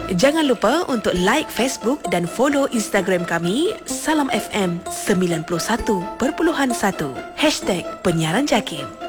Jangan lupa untuk like Facebook dan follow Instagram kami Salam FM 91.1 #penyiaran JAKIM.